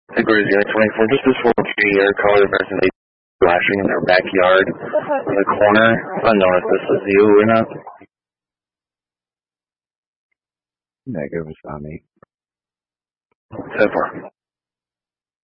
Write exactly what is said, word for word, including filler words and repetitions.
Hey, Grizzly twenty-four, just this one three-year caller person, they flashing in their backyard in the corner. I don't know if this is you or not. Negative, it's not me. So far.